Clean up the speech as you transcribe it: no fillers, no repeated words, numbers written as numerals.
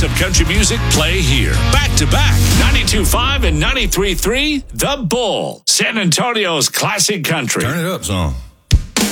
of country music play here. Back to back. 92.5 and 93.3, The Bull. San Antonio's classic country. Turn it up, son.